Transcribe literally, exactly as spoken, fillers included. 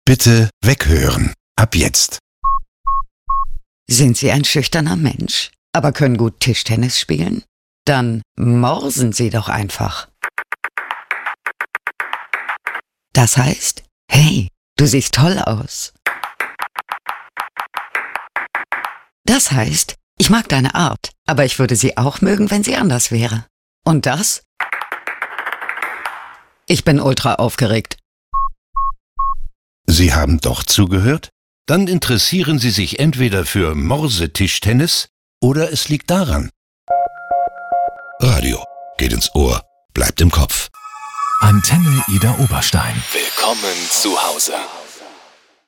Bitte weghören. Ab jetzt. Sind Sie ein schüchterner Mensch, aber können gut Tischtennis spielen? Dann morsen Sie doch einfach. Das heißt, hey, du siehst toll aus. Das heißt, ich mag deine Art, aber ich würde sie auch mögen, wenn sie anders wäre. Und das? Ich bin ultra aufgeregt. Sie haben doch zugehört? Dann interessieren Sie sich entweder für Morsetischtennis oder es liegt daran. Radio geht ins Ohr, bleibt im Kopf. Antenne Ida Oberstein. Willkommen zu Hause.